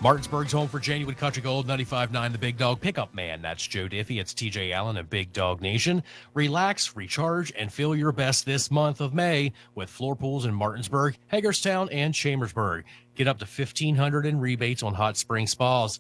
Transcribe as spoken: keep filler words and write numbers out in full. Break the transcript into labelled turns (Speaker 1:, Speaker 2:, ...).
Speaker 1: Martinsburg's home for January Country Gold, ninety-five point nine The Big Dog Pickup Man. That's Joe Diffie. It's T J Allen of Big Dog Nation. Relax, recharge, and feel your best this month of May with floor pools in Martinsburg, Hagerstown, and Chambersburg. Get up to fifteen hundred dollars in rebates on hot spring spas.